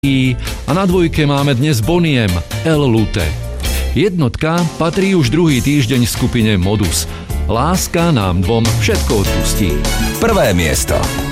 a na dvojke máme dnes Boniem El Lute. Jednotka patrí už druhý týždeň skupine Modus. Láska nám dvom všetko odpustí. Prvé miesto.